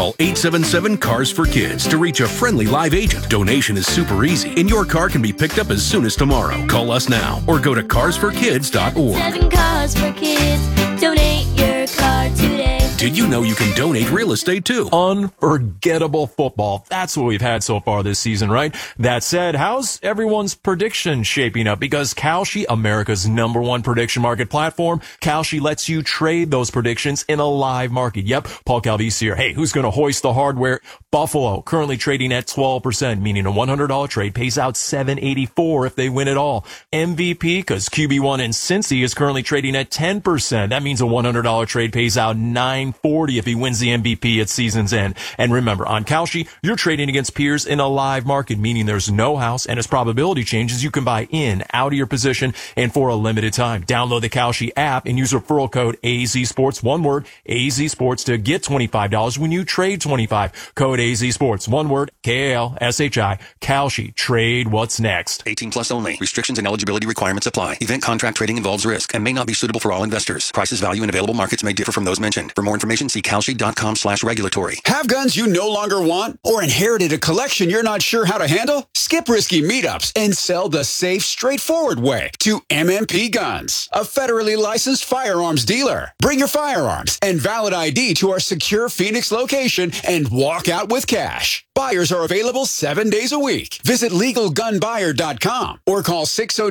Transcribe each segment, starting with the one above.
Call 877-CARS-FOR-KIDS to reach a friendly live agent. Donation is super easy, and your car can be picked up as soon as tomorrow. Call us now or go to carsforkids.org. 7 Cars for Kids. Donate your car today. Did you know you can donate real estate too? Unforgettable football. That's what we've had so far this season, right? That said, how's everyone's prediction shaping up? Because Kalshi, America's #1 prediction market platform, Kalshi lets you trade those predictions in a live market. Yep, Paul Calvisi here. Hey, who's going to hoist the hardware? Buffalo, currently trading at 12%, meaning a $100 trade pays out $784 if they win it all. MVP, because QB1 in Cincy is currently trading at 10%. That means a $100 trade pays out $940 if he wins the MVP at season's end. And remember, on Kalshi, you're trading against peers in a live market, meaning there's no house, and as probability changes, you can buy in, out of your position, and for a limited time. Download the Kalshi app and use referral code AZSports, one word, AZSports, to get $25 when you trade $25. Code AZSports, one word, KALSHI, Kalshi. Trade what's next. 18 plus only. Restrictions and eligibility requirements apply. Event contract trading involves risk and may not be suitable for all investors. Prices, value, and available markets may differ from those mentioned. For more information, see kalshi.com/regulatory. Have guns you no longer want or inherited a collection you're not sure how to handle? Skip risky meetups and sell the safe, straightforward way to MMP Guns, a federally licensed firearms dealer. Bring your firearms and valid ID to our secure Phoenix location and walk out with cash. Buyers are available 7 days a week. Visit LegalGunBuyer.com or call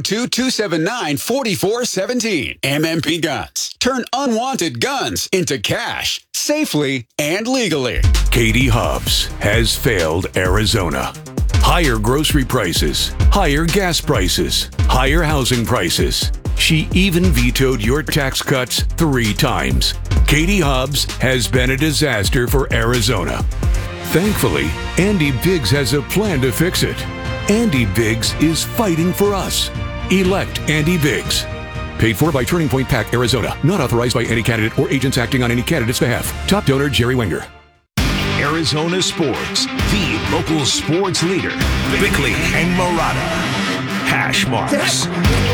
602-279-4417. MMP Guns. Turn unwanted guns into cash safely and legally. Katie Hobbs has failed Arizona. Higher grocery prices, higher gas prices, higher housing prices. She even vetoed your tax cuts 3 times. Katie Hobbs has been a disaster for Arizona. Thankfully, Andy Biggs has a plan to fix it. Andy Biggs is fighting for us. Elect Andy Biggs. Paid for by Turning Point PAC, Arizona. Not authorized by any candidate or agents acting on any candidate's behalf. Top donor, Jerry Wenger. Arizona Sports, the local sports leader. Bickley and Murata. Hash marks.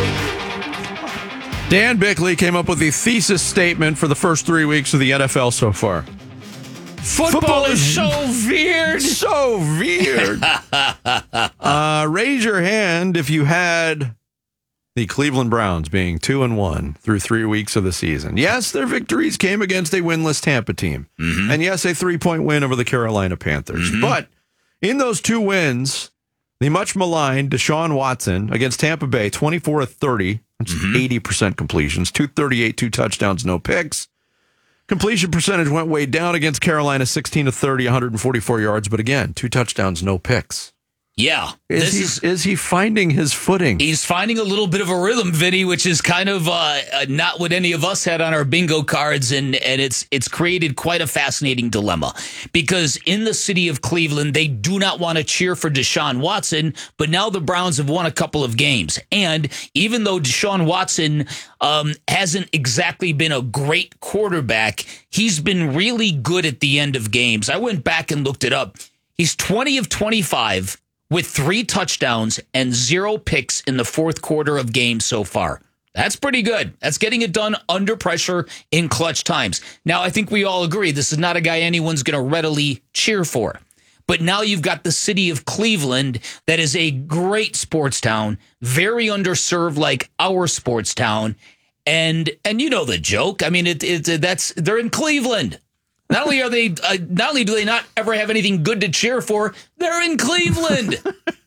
Dan Bickley came up with the thesis statement for the first 3 weeks of the NFL so far. Football is so weird. So weird. Raise your hand if you had the Cleveland Browns being 2-1 through 3 weeks of the season. Yes, their victories came against a winless Tampa team. Mm-hmm. And yes, a 3-point win over the Carolina Panthers. Mm-hmm. But in those 2 wins, the much maligned Deshaun Watson against Tampa Bay, 24 of 30, which is 80% completions, 238, 2 touchdowns, no picks. Completion percentage went way down against Carolina, 16 of 30, 144 yards. But again, 2 touchdowns, no picks. Yeah. Is he finding his footing? He's finding a little bit of a rhythm, Vinny, which is kind of not what any of us had on our bingo cards, and it's created quite a fascinating dilemma. Because in the city of Cleveland, they do not want to cheer for Deshaun Watson, but now the Browns have won a couple of games. And even though Deshaun Watson hasn't exactly been a great quarterback, he's been really good at the end of games. I went back and looked it up. He's 20 of 25 with 3 touchdowns and 0 picks in the fourth quarter of games so far. That's pretty good. That's getting it done under pressure in clutch times. Now, I think we all agree this is not a guy anyone's going to readily cheer for. But now you've got the city of Cleveland that is a great sports town, very underserved like our sports town. And you know the joke. I mean, they're in Cleveland. Not only do they not ever have anything good to cheer for, they're in Cleveland.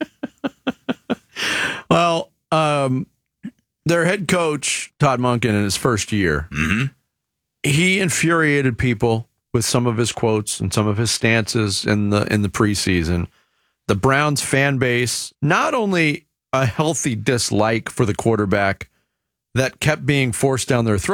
Well, their head coach, Todd Monken, in his first year, he infuriated people with some of his quotes and some of his stances in the preseason. The Browns fan base, not only a healthy dislike for the quarterback that kept being forced down their throat,